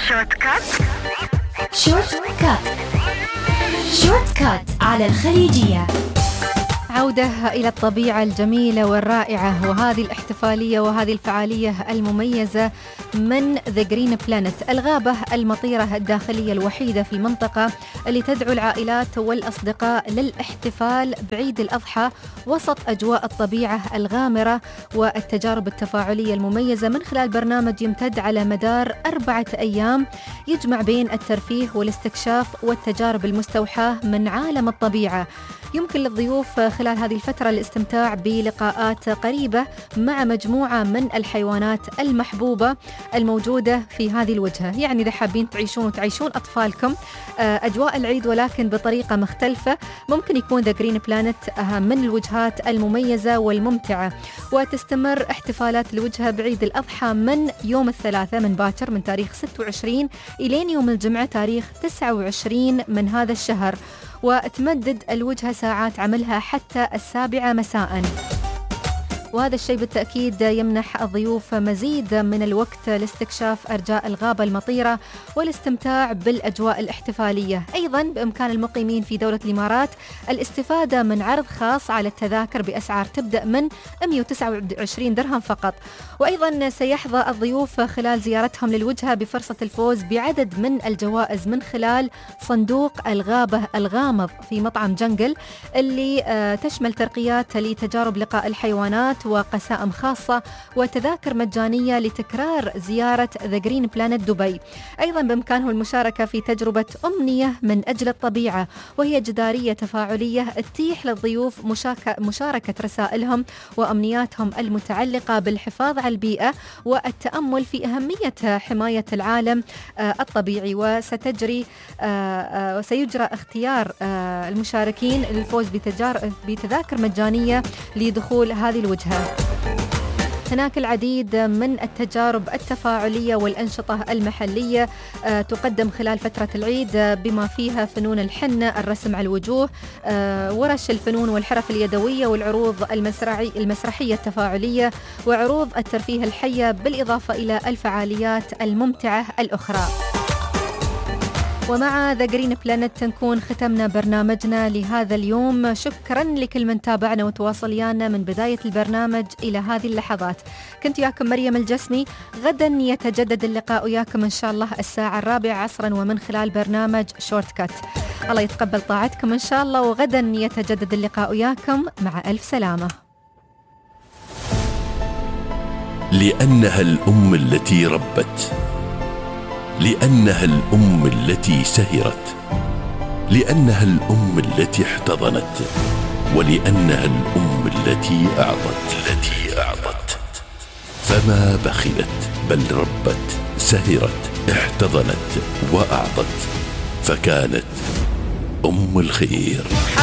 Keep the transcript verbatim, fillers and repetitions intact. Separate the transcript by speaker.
Speaker 1: شورت كات.
Speaker 2: شورت كات شورت كات على الخليجية.
Speaker 3: عودة إلى الطبيعة الجميلة والرائعة، وهذه الاحتفالية وهذه الفعالية المميزة من The Green Planet، الغابة المطيرة الداخلية الوحيدة في المنطقة اللي تدعو العائلات والأصدقاء للاحتفال بعيد الأضحى وسط أجواء الطبيعة الغامرة والتجارب التفاعلية المميزة من خلال برنامج يمتد على مدار أربعة أيام يجمع بين الترفيه والاستكشاف والتجارب المستوحاة من عالم الطبيعة. يمكن للضيوف خلال هذه الفترة الاستمتاع بلقاءات قريبة مع مجموعة من الحيوانات المحبوبة الموجودة في هذه الوجهة. يعني إذا حابين تعيشون وتعيشون أطفالكم أجواء العيد ولكن بطريقة مختلفة، ممكن يكون The Green Planet من الوجهات المميزة والممتعة. وتستمر احتفالات الوجهة بعيد الأضحى من يوم الثلاثاء من باكر من تاريخ ستة وعشرين إلى يوم الجمعة تاريخ تسعة وعشرين من هذا الشهر، وتمدد الوجهة ساعات عملها حتى السابعة مساء. وهذا الشيء بالتأكيد يمنح الضيوف مزيد من الوقت لاستكشاف أرجاء الغابة المطيرة والاستمتاع بالأجواء الاحتفالية. أيضا بإمكان المقيمين في دولة الإمارات الاستفادة من عرض خاص على التذاكر بأسعار تبدأ من مئة وتسعة وعشرين درهم فقط. وأيضا سيحظى الضيوف خلال زيارتهم للوجهة بفرصة الفوز بعدد من الجوائز من خلال صندوق الغابة الغامض في مطعم جنجل، اللي تشمل ترقيات لتجارب لقاء الحيوانات وقسائم خاصة وتذاكر مجانية لتكرار زيارة The Green Planet دبي. أيضا بإمكانهم المشاركة في تجربة أمنية من أجل الطبيعة، وهي جدارية تفاعلية تتيح للضيوف مشاركة رسائلهم وأمنياتهم المتعلقة بالحفاظ على البيئة والتأمل في أهمية حماية العالم الطبيعي. وستجري وسيجرى اختيار المشاركين للفوز بتذاكر مجانية لدخول هذه الوجهة. هناك العديد من التجارب التفاعلية والأنشطة المحلية تقدم خلال فترة العيد، بما فيها فنون الحنة، الرسم على الوجوه، ورش الفنون والحرف اليدوية، والعروض المسرحي المسرحية التفاعلية، وعروض الترفيه الحية، بالإضافة إلى الفعاليات الممتعة الأخرى. ومع The Green Planet نكون ختمنا برنامجنا لهذا اليوم. شكرا لكل من تابعنا وتواصل ويانا من بداية البرنامج إلى هذه اللحظات. كنت وياكم مريم الجسمي. غدا يتجدد اللقاء وياكم إن شاء الله الساعة الرابعة عصرا ومن خلال برنامج شورت كات. الله يتقبل طاعتكم إن شاء الله، وغدا يتجدد اللقاء وياكم مع ألف سلامة.
Speaker 4: لأنها الأم التي ربت، لأنها الأم التي سهرت، لأنها الأم التي احتضنت، ولأنها الأم التي أعطت التي أعطت فما بخلت بل ربت، سهرت، احتضنت وأعطت، فكانت أم الخير.